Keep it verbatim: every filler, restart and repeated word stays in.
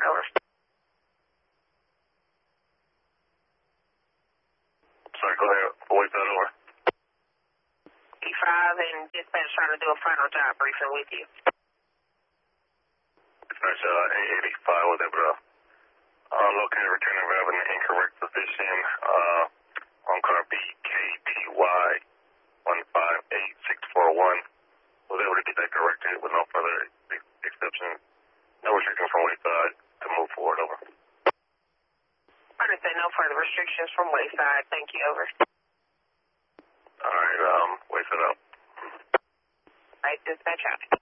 Wayside, over. Sorry, go ahead. Wayside, over. E five and dispatch trying to do a final job briefing with you. Dispatch, uh, A eighty-five was able to uh, locate a returning valve in the incorrect position uh, on car B K T Y one five eight six four one. Was able to get that corrected with no further ex exception. No restrictions from Wayside to move forward, over. Understood, no further restrictions from Wayside. Thank you, over. All right, um, Wayside up. All right, dispatch out.